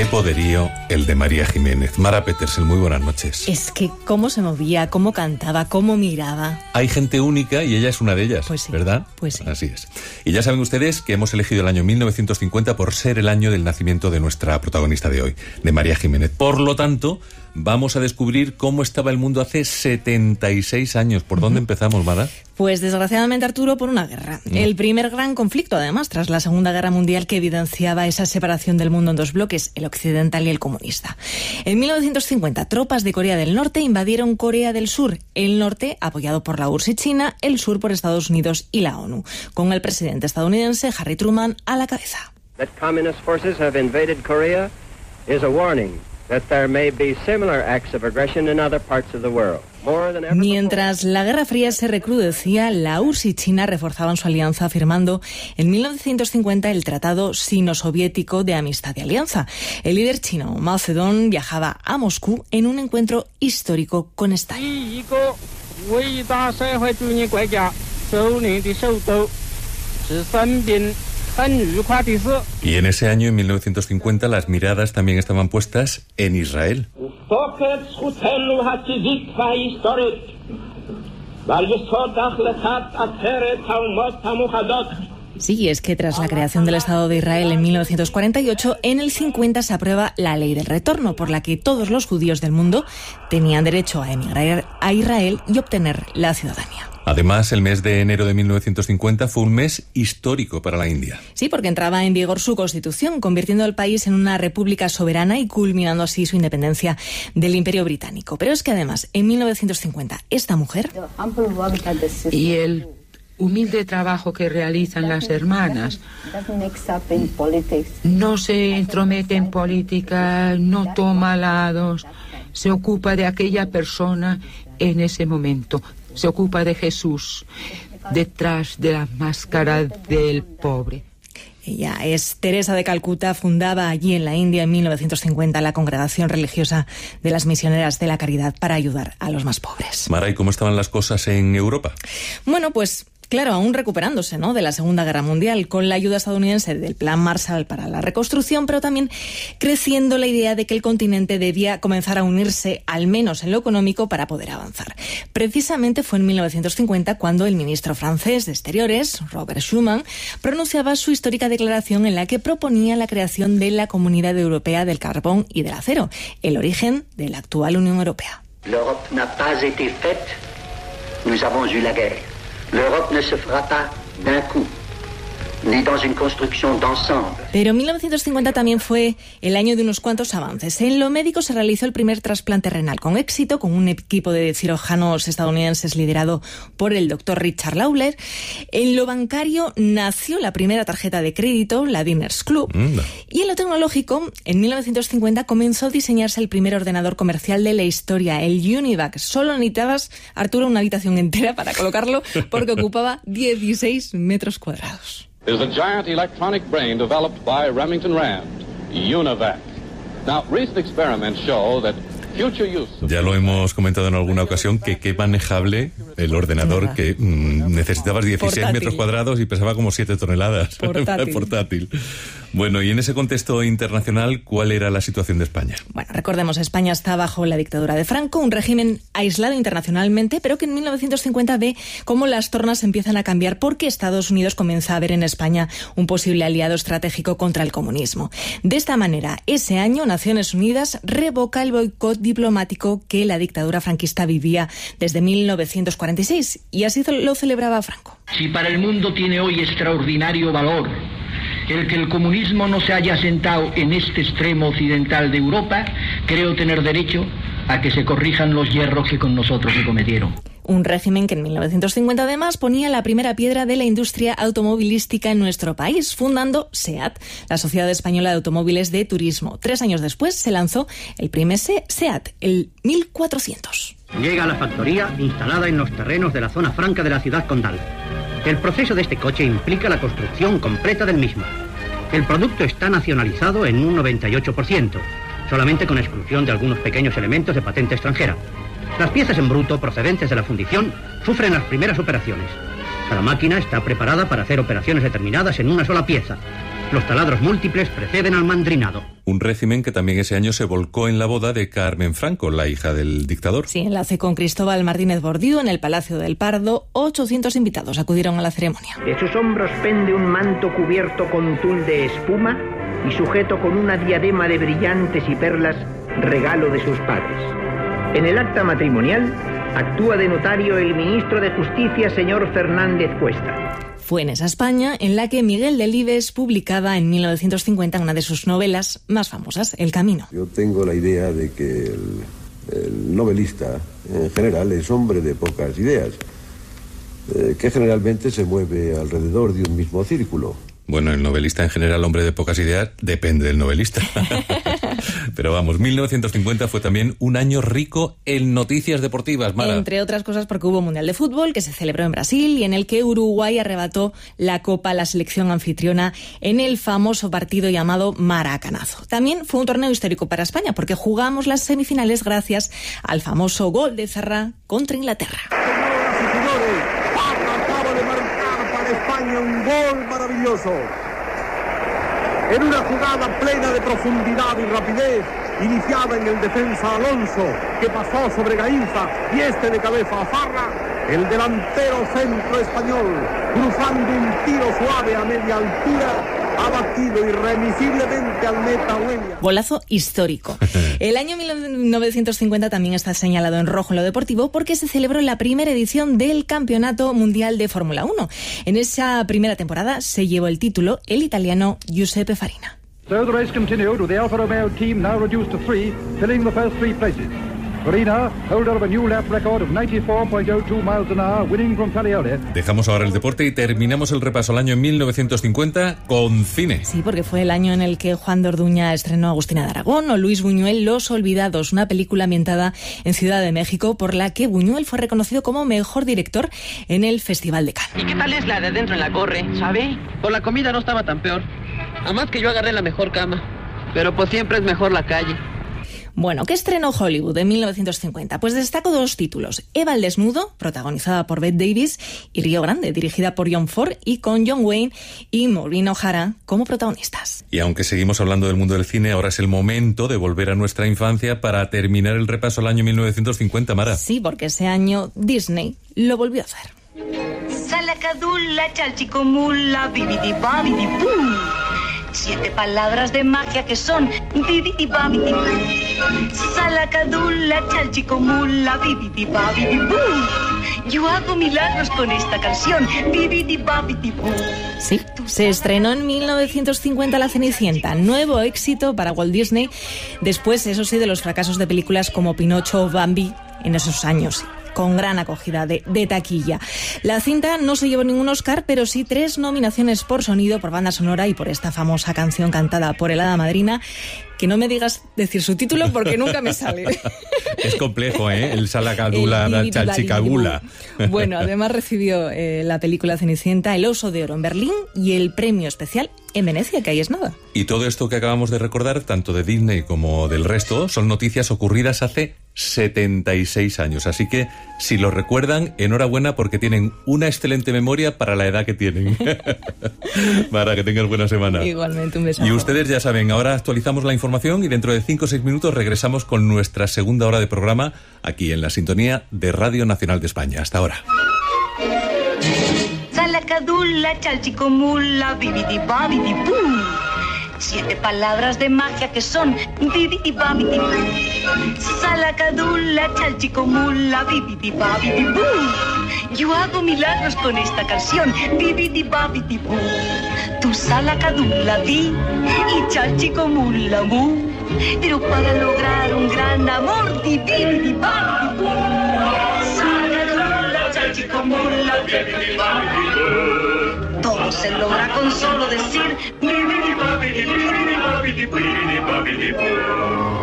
Qué poderío el de María Jiménez. Mara Petersen, muy buenas noches. Es que cómo se movía, cómo cantaba, cómo miraba. Hay gente única y ella es una de ellas, pues sí, ¿verdad? Pues sí. Así es. Y ya saben ustedes que hemos elegido el año 1950 por ser el año del nacimiento de nuestra protagonista de hoy, de María Jiménez. Por lo tanto, vamos a descubrir cómo estaba el mundo hace 76 años. ¿Por dónde empezamos, Mara? Pues desgraciadamente, Arturo, por una guerra. El primer gran conflicto, además, tras la Segunda Guerra Mundial, que evidenciaba esa separación del mundo en dos bloques, el occidental y el comunista. En 1950, tropas de Corea del Norte invadieron Corea del Sur. El norte, apoyado por la URSS y China, el sur por Estados Unidos y la ONU, con el presidente estadounidense Harry Truman a la cabeza. That communist forces have invaded Korea is a warning that there may be similar acts of aggression in other parts of the world. Mientras la Guerra Fría se recrudecía, la URSS y China reforzaban su alianza firmando en 1950 el Tratado Sino-Soviético de Amistad y Alianza. El líder chino, Mao Zedong, viajaba a Moscú en un encuentro histórico con Stalin. Y en ese año, en 1950, las miradas también estaban puestas en Israel. Sí, es que tras la creación del Estado de Israel en 1948, en el 50 se aprueba la Ley del Retorno, por la que todos los judíos del mundo tenían derecho a emigrar a Israel y obtener la ciudadanía. Además, el mes de enero de 1950 fue un mes histórico para la India. Sí, porque entraba en vigor su constitución, convirtiendo al país en una república soberana y culminando así su independencia del Imperio Británico. Pero es que además, en 1950, esta mujer... Y el humilde trabajo que realizan las hermanas no se entromete en política, no toma lados, se ocupa de aquella persona en ese momento. Se ocupa de Jesús detrás de la máscara del pobre. Ella es Teresa de Calcuta, fundaba allí en la India en 1950 la Congregación Religiosa de las Misioneras de la Caridad para ayudar a los más pobres. Mara, ¿y cómo estaban las cosas en Europa? Bueno, pues... claro, aún recuperándose, ¿no?, de la Segunda Guerra Mundial, con la ayuda estadounidense del Plan Marshall para la reconstrucción, pero también creciendo la idea de que el continente debía comenzar a unirse, al menos en lo económico, para poder avanzar. Precisamente fue en 1950 cuando el ministro francés de Exteriores, Robert Schuman, pronunciaba su histórica declaración en la que proponía la creación de la Comunidad Europea del Carbón y del Acero, el origen de la actual Unión Europea. L'Europe n'a pas été faite, nous avons eu la guerre. L'Europe ne se fera pas d'un coup, ni dans une construction d'ensemble. Pero 1950 también fue el año de unos cuantos avances. En lo médico se realizó el primer trasplante renal con éxito, con un equipo de cirujanos estadounidenses liderado por el doctor Richard Lawler. En lo bancario nació la primera tarjeta de crédito, la Diners Club. Y en lo tecnológico, en 1950 comenzó a diseñarse el primer ordenador comercial de la historia, el Univac. Solo necesitabas, Arturo, una habitación entera para colocarlo, porque ocupaba 16 metros cuadrados. Is a giant electronic brain developed by Remington Rand, UNIVAC. Now, recent experiments show that future use... Ya lo hemos comentado en alguna ocasión, que qué manejable el ordenador, que necesitabas 16 metros cuadrados y pesaba como 7 toneladas. Portátil. Bueno, y en ese contexto internacional, ¿cuál era la situación de España? Bueno, recordemos, España está bajo la dictadura de Franco, un régimen aislado internacionalmente, pero que en 1950 ve cómo las tornas empiezan a cambiar porque Estados Unidos comienza a ver en España un posible aliado estratégico contra el comunismo. De esta manera, ese año, Naciones Unidas revoca el boicot diplomático que la dictadura franquista vivía desde 1946, y así lo celebraba Franco. Si para el mundo tiene hoy extraordinario valor el que el comunismo no se haya asentado en este extremo occidental de Europa, creo tener derecho a que se corrijan los yerros que con nosotros se cometieron. Un régimen que en 1950 además ponía la primera piedra de la industria automovilística en nuestro país, fundando SEAT, la Sociedad Española de Automóviles de Turismo. 3 años después se lanzó el primer SEAT, el 1400. Llega a la factoría instalada en los terrenos de la zona franca de la ciudad condal. El proceso de este coche implica la construcción completa del mismo. El producto está nacionalizado en un 98%, solamente con exclusión de algunos pequeños elementos de patente extranjera. Las piezas en bruto procedentes de la fundición sufren las primeras operaciones. Cada máquina está preparada para hacer operaciones determinadas en una sola pieza. Los taladros múltiples preceden al mandrinado. Un régimen que también ese año se volcó en la boda de Carmen Franco, la hija del dictador. Sí, enlace con Cristóbal Martínez Bordiú en el Palacio del Pardo. 800 invitados acudieron a la ceremonia. De sus hombros pende un manto cubierto con tul de espuma y sujeto con una diadema de brillantes y perlas, regalo de sus padres. En el acta matrimonial actúa de notario el ministro de Justicia, señor Fernández Cuesta. Fue en esa España en la que Miguel Delibes publicaba en 1950 una de sus novelas más famosas, El Camino. Yo tengo la idea de que el novelista en general es hombre de pocas ideas, que generalmente se mueve alrededor de un mismo círculo. Bueno, el novelista en general, hombre de pocas ideas, depende del novelista. Pero vamos, 1950 fue también un año rico en noticias deportivas, Mara. Entre otras cosas porque hubo Mundial de Fútbol que se celebró en Brasil y en el que Uruguay arrebató la copa a la selección anfitriona en el famoso partido llamado Maracanazo. También fue un torneo histórico para España porque jugamos las semifinales gracias al famoso gol de Zarra contra Inglaterra. España un gol maravilloso. En una jugada plena de profundidad y rapidez, iniciada en el defensa Alonso, que pasó sobre Gainza y de cabeza a Zarra, el delantero centro español, cruzando un tiro suave a media altura, ha batido irremisiblemente al meta Williams. Golazo histórico. El año 1950 también está señalado en rojo en lo deportivo porque se celebró la primera edición del Campeonato Mundial de Fórmula 1. En esa primera temporada se llevó el título el italiano Giuseppe Farina. So the race continued with the Alfa Romeo team now reduced to 3, filling the first 3 places. Farina, holder of a new lap record of 94.02 miles an hour, winning from Falioli. Dejamos ahora el deporte y terminamos el repaso al año 1950 con cine. Sí, porque fue el año en el que Juan de Orduña estrenó Agustina de Aragón o Luis Buñuel Los Olvidados, una película ambientada en Ciudad de México por la que Buñuel fue reconocido como mejor director en el Festival de Cannes. ¿Y qué tal es la de adentro en la corre, sabe? Por la comida no estaba tan peor. Además que yo agarré la mejor cama. Pero pues siempre es mejor la calle. Bueno, ¿qué estrenó Hollywood en 1950? Pues destaco 2 títulos. Eva al desnudo, protagonizada por Bette Davis, y Río Grande, dirigida por John Ford y con John Wayne y Maureen O'Hara como protagonistas. Y aunque seguimos hablando del mundo del cine, ahora es el momento de volver a nuestra infancia para terminar el repaso al año 1950, Mara. Sí, porque ese año Disney lo volvió a hacer. Salacadula, chalchicomula, bibidi-babidi-bum. 7 palabras de magia que son bibidi-babidi-bum. Salacadula, chalchicomula, bibidi-babidi-bum. Yo hago milagros con esta canción, bibidi-babidi-bum. Sí, se estrenó en 1950 La Cenicienta, nuevo éxito para Walt Disney, después, eso sí, de los fracasos de películas como Pinocho o Bambi en esos años, con gran acogida de taquilla. La cinta no se llevó ningún Oscar, pero sí 3 nominaciones por sonido, por banda sonora y por esta famosa canción cantada por el Hada Madrina, que no me digas decir su título porque nunca me sale. Es complejo, ¿eh? El Salacadula, la Chalchicagula. Bueno, además recibió la película Cenicienta el Oso de Oro en Berlín y el premio especial en Venecia, que ahí es nada. Y todo esto que acabamos de recordar, tanto de Disney como del resto, son noticias ocurridas hace 76 años. Así que, si lo recuerdan, enhorabuena porque tienen una excelente memoria para la edad que tienen. Para que tengas buena semana. Igualmente, un beso. Y ustedes ya saben, ahora actualizamos la información y dentro de 5 o 6 minutos regresamos con nuestra segunda hora de programa aquí en la sintonía de Radio Nacional de España. Hasta ahora. Salacadula, chalchicomula, bibidi-babidi-bum. 7 palabras de magia que son bibidi-babidi-bum. Salacadula, chalchicomula, bibidi-babidi-bum. Yo hago milagros con esta canción, bibidi-babidi-bum. Tu salacadula di y chalchicomula mu. Pero para lograr un gran amor, bibidi-babidi-bum. Salacadula, chalchicomula, bibidi-babidi-bum. Todo se logra con solo decir bibidi-babidi-bum.